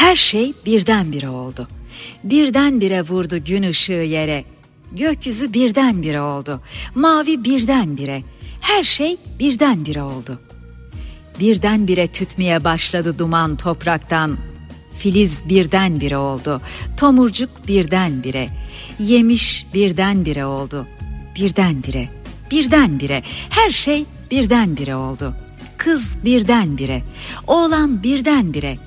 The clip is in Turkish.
Her şey birdenbire oldu. Birdenbire vurdu gün ışığı yere. Gökyüzü birdenbire oldu. Mavi birdenbire. Her şey birdenbire oldu. Birdenbire tütmeye başladı duman topraktan. Filiz birdenbire oldu. Tomurcuk birdenbire. Yemiş birdenbire oldu. Birdenbire, birdenbire. Her şey birdenbire oldu. Kız birdenbire. Oğlan birdenbire.